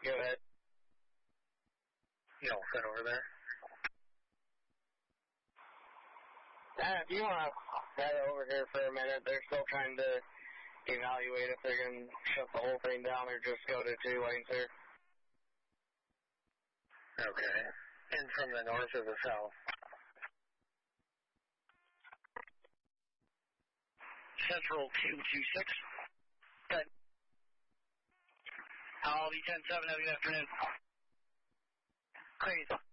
Go ahead. You all set over there? If you want to head over here for a minute, they're still trying to evaluate if they're going to shut the whole thing down or just go to 2 lanes here. Okay. And from the north or the south? Central 226. Good. I'll be 10-7, have a good afternoon. Crazy.